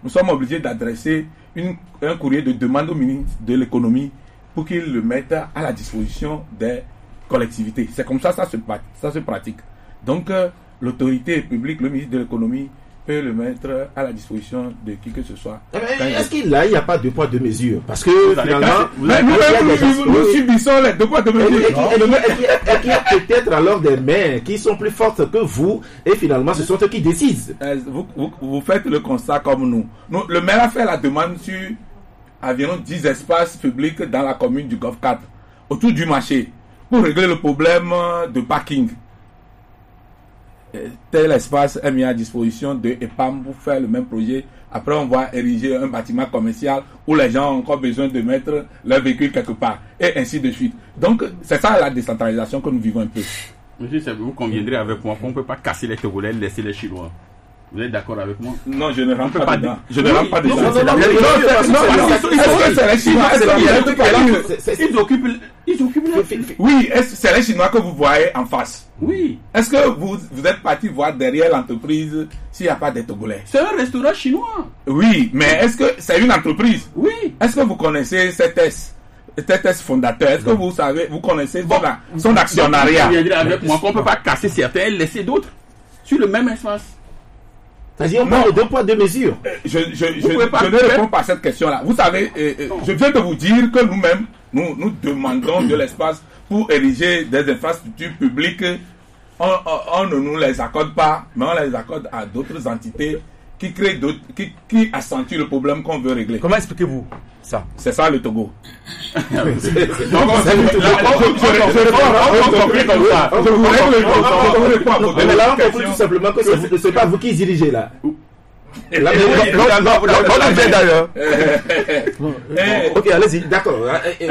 nous sommes obligés d'adresser un courrier de demande au ministre de l'économie pour qu'il le mette à la disposition des collectivités. C'est comme ça se pratique. Donc, l'autorité publique, le ministre de l'économie, peut le mettre à la disposition de qui que ce soit. Est-ce qu'il n'y a pas deux poids, deux mesures? Parce que finalement, nous subissons les deux poids, deux mesures. Et qu'il y a peut-être alors des mains qui sont plus fortes que vous, et finalement, ce sont eux qui décident. Vous faites le constat comme nous. Le maire a fait la demande sur environ 10 espaces publics dans la commune du Golfe 4, autour du marché, pour régler le problème de parking. Tel espace est mis à disposition de EPAM pour faire le même projet. Après, on va ériger un bâtiment commercial où les gens ont encore besoin de mettre leur véhicule quelque part, et ainsi de suite. Donc, c'est ça la décentralisation que nous vivons un peu. Monsieur, vous conviendrez avec moi qu'on ne peut pas casser les Togolais et laisser les Chinois. Vous êtes d'accord avec moi? Non, je ne rentre pas dedans. Je ne rentre pas dedans. Ils occupent oui, c'est les Chinois que vous voyez en face. Oui. Est-ce que vous êtes parti voir derrière l'entreprise s'il n'y a pas de Togolais? C'est un restaurant chinois. Oui, mais est-ce que c'est une entreprise? Oui. Est-ce que vous connaissez cet fondateur? Est-ce que vous connaissez son actionnariat? Vous conviendrez avec moi qu'on ne peut pas casser certains et laisser d'autres sur le même espace. C'est-à-dire, on parle de deux poids, deux mesures. Je ne réponds pas à cette question-là. Vous savez, je viens de vous dire que nous-mêmes, nous demandons de l'espace pour ériger des infrastructures publiques. On ne nous les accorde pas, mais on les accorde à d'autres entités qui créent qui accentuent le problème qu'on veut régler. Comment expliquez-vous ça? C'est ça le Togo. Mais là, on comprend tout simplement que c'est pas vous qui dirigez là. Ok, allez-y. D'accord.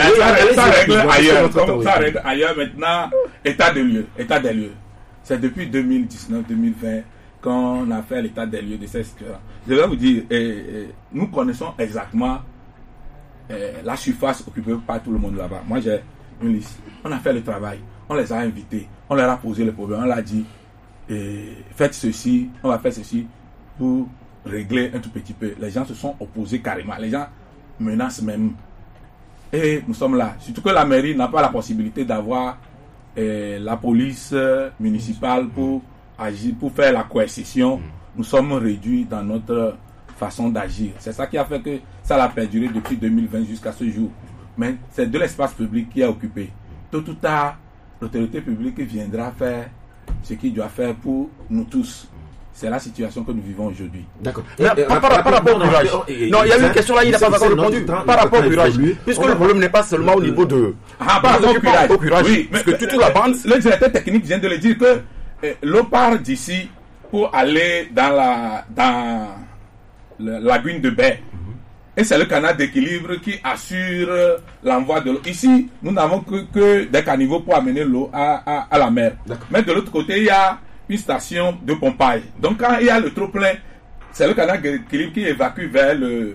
Ça règle ailleurs maintenant. État des lieux. C'est depuis 2019-2020 qu'on a fait l'état des lieux de ces situations. Je vais vous dire, nous connaissons exactement la surface occupée par tout le monde là-bas. Moi, j'ai une liste. On a fait le travail. On les a invités. On leur a posé le problème. On leur a dit, faites ceci, on va faire ceci pour régler un tout petit peu. Les gens se sont opposés carrément. Les gens menacent même. Et nous sommes là. Surtout que la mairie n'a pas la possibilité d'avoir la police municipale pour agir, pour faire la coercition. Nous sommes réduits dans notre façon d'agir. C'est ça qui a fait que ça a perduré depuis 2020 jusqu'à ce jour. Mais c'est de l'espace public qui est occupé. Tôt ou tard, l'autorité publique viendra faire ce qu'il doit faire pour nous tous. C'est la situation que nous vivons aujourd'hui. D'accord. Par rapport au curage. Non, il y a une question là, il n'a pas encore répondu. Par rapport au curage. Puisque le problème n'est pas seulement au niveau de. Par rapport au curage. Oui, parce que toute la bande. Le directeur technique vient de le dire que l'eau part d'ici pour aller dans la lagune de baie. Et c'est le canal d'équilibre qui assure l'envoi de l'eau. Ici, nous n'avons que des caniveaux pour amener l'eau à la mer. Mais de l'autre côté, il y a une station de pompage. Donc quand il y a le trop-plein, c'est le canal d'équilibre qui évacue vers le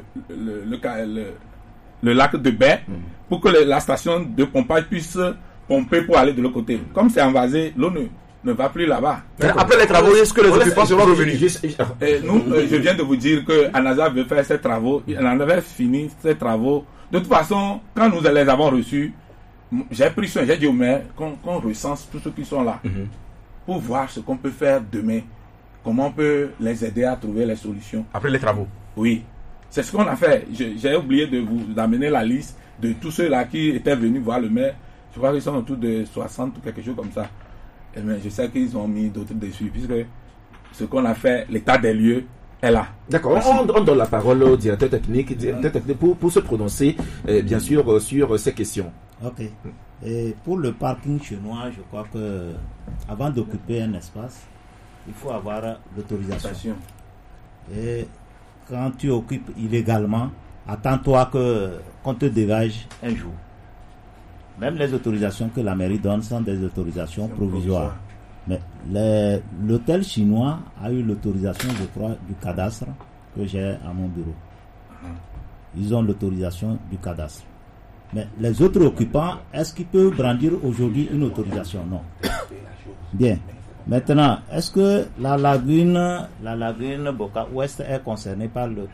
lac de baie pour que la station de pompage puisse pomper pour aller de l'autre côté. Comme c'est envasé, l'eau ne va plus là-bas. Après les travaux, est-ce que les occupants seront revenus? Je viens de vous dire que Anasa veut faire ses travaux. Il en avait fini ses travaux. De toute façon, quand nous les avons reçus, j'ai pris soin, j'ai dit au maire qu'on recense tous ceux qui sont là pour voir ce qu'on peut faire demain. Comment on peut les aider à trouver les solutions. Après les travaux? Oui. C'est ce qu'on a fait. J'ai oublié d'amener la liste de tous ceux-là qui étaient venus voir le maire. Je crois qu'ils sont autour de 60 ou quelque chose comme ça. Mais je sais qu'ils ont mis d'autres dessus, puisque ce qu'on a fait, l'état des lieux est là. D'accord, on donne la parole au directeur technique pour se prononcer, bien sûr, sur ces questions. Ok. Et pour le parking chinois, je crois que avant d'occuper un espace, il faut avoir l'autorisation. Et quand tu occupes illégalement, attends-toi qu'on te dégage un jour. Même les autorisations que la mairie donne sont des autorisations provisoires. Mais l'hôtel chinois a eu l'autorisation, je crois, du cadastre que j'ai à mon bureau. Ils ont l'autorisation du cadastre. Mais les autres occupants, est-ce qu'ils peuvent brandir aujourd'hui une autorisation? Non. Bien. Maintenant, est-ce que la lagune Boka Ouest est concernée par